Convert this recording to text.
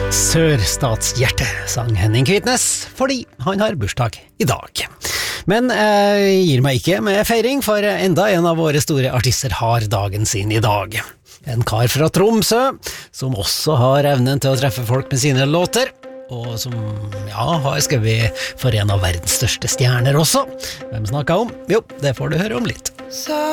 Sørstatshjerte, sang Henning Kvitnes, fordi han har bursdag i dag. Men jeg gir meg ikke med feiring, for enda en av våre store artister har dagen sin i dag. En kar fra Tromsø, som også har evnen til å treffe folk med sine låter, og som, har skrevet for en av verdens største stjerner også. Hvem snakker om? Jo, det får du høre om litt.